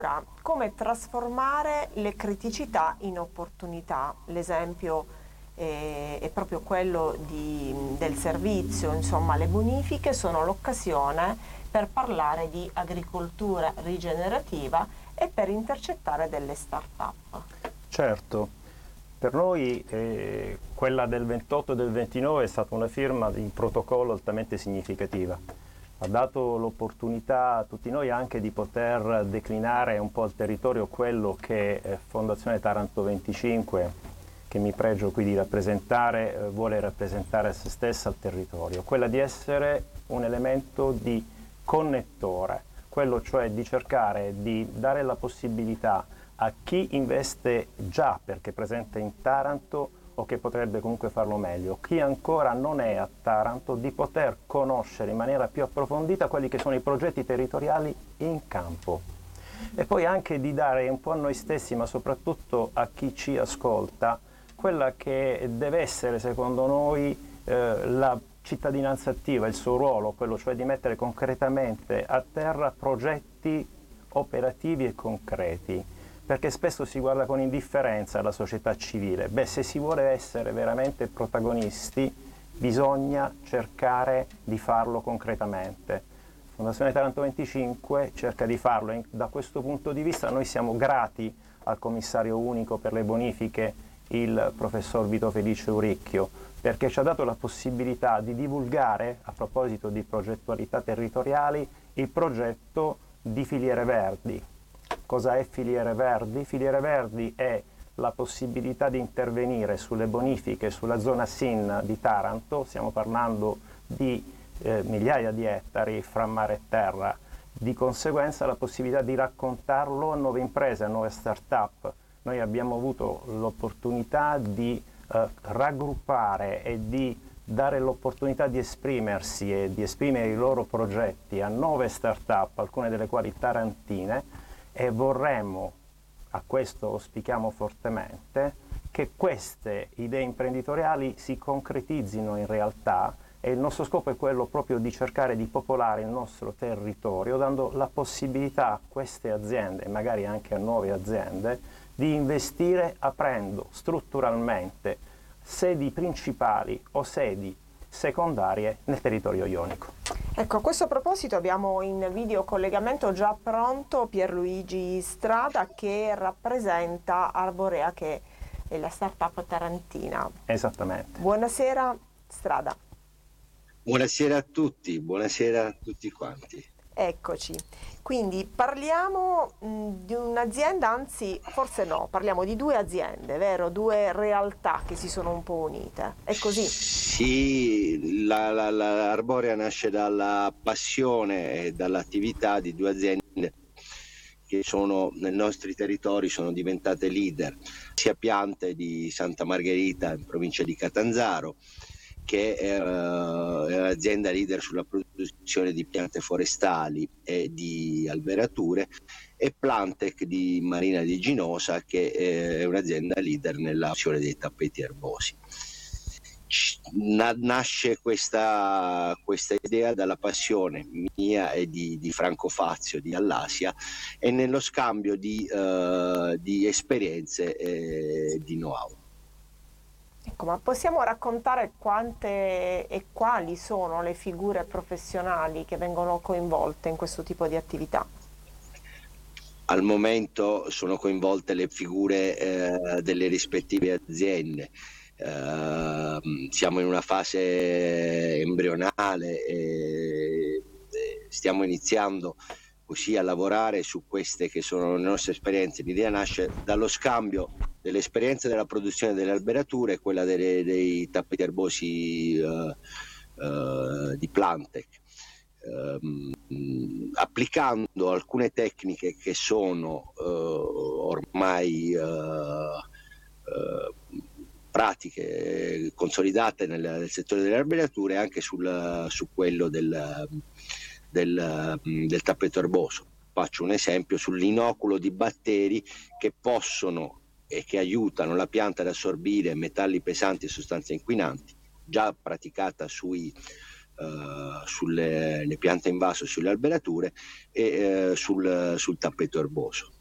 come trasformare le criticità in opportunità. L'esempio è proprio quello del servizio, insomma le bonifiche sono l'occasione per parlare di agricoltura rigenerativa e per intercettare delle start-up. Certo, per noi quella del 28 e del 29 è stata una firma di un protocollo altamente significativa. Ha dato l'opportunità a tutti noi anche di poter declinare un po' al territorio quello che Fondazione Taranto 25, che mi pregio qui di rappresentare, vuole rappresentare a se stessa al territorio, quella di essere un elemento di connettore, quello cioè di cercare di dare la possibilità a chi investe già perché è presente in Taranto o che potrebbe comunque farlo meglio, chi ancora non è a Taranto, di poter conoscere in maniera più approfondita quelli che sono i progetti territoriali in campo e poi anche di dare un po' a noi stessi, ma soprattutto a chi ci ascolta, quella che deve essere secondo noi la cittadinanza attiva, il suo ruolo, quello cioè di mettere concretamente a terra progetti operativi e concreti, perché spesso si guarda con indifferenza alla società civile. Beh, se si vuole essere veramente protagonisti, bisogna cercare di farlo concretamente. Fondazione Taranto 25 cerca di farlo e da questo punto di vista noi siamo grati al commissario unico per le bonifiche, il professor Vito Felice Uricchio, perché ci ha dato la possibilità di divulgare, a proposito di progettualità territoriali, il progetto di Filiere Verdi. Cosa è Filiere Verdi? Filiere Verdi è la possibilità di intervenire sulle bonifiche, sulla zona SIN di Taranto, stiamo parlando di migliaia di ettari fra mare e terra, di conseguenza la possibilità di raccontarlo a nuove imprese, a nuove start-up. Noi abbiamo avuto l'opportunità di raggruppare e di dare l'opportunità di esprimersi e di esprimere i loro progetti a 9 start-up, alcune delle quali tarantine, e vorremmo, a questo auspichiamo fortemente, che queste idee imprenditoriali si concretizzino in realtà, e il nostro scopo è quello proprio di cercare di popolare il nostro territorio, dando la possibilità a queste aziende, magari anche a nuove aziende, di investire aprendo strutturalmente sedi principali o sedi secondarie nel territorio ionico. Ecco, a questo proposito abbiamo in video collegamento già pronto Pierluigi Strada che rappresenta Arborea, che è la startup tarantina. Esattamente. Buonasera Strada. Buonasera a tutti quanti. Eccoci, quindi parliamo di un'azienda, anzi forse no, parliamo di due aziende, vero? Due realtà che si sono un po' unite, è così? Sì, la Arborea nasce dalla passione e dall'attività di due aziende che sono nei nostri territori, sono diventate leader, sia piante di Santa Margherita in provincia di Catanzaro, che è un'azienda leader sulla produzione di piante forestali e di alberature, e Plantec di Marina di Ginosa, che è un'azienda leader nella produzione dei tappeti erbosi. Nasce questa idea dalla passione mia e di Franco Fazio di Allasia, e nello scambio di esperienze e di know-how. Ecco, ma possiamo raccontare quante e quali sono le figure professionali che vengono coinvolte in questo tipo di attività? Al momento sono coinvolte le figure delle rispettive aziende. Siamo in una fase embrionale e stiamo iniziando così a lavorare su queste che sono le nostre esperienze. L'idea nasce dallo scambio dell'esperienza della produzione delle alberature e quella dei tappeti erbosi di Plantec, applicando alcune tecniche che sono ormai pratiche consolidate nel settore delle alberature, anche su quello del tappeto erboso. Faccio un esempio sull'inoculo di batteri che possono e che aiutano la pianta ad assorbire metalli pesanti e sostanze inquinanti, già praticata sui sulle le piante in vaso, sulle alberature e sul tappeto erboso.